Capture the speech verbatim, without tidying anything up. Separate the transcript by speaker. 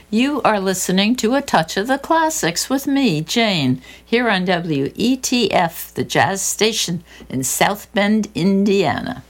Speaker 1: You are listening to A Touch of the Classics with me, Jane, here on W E T F, the jazz station in South Bend, Indiana.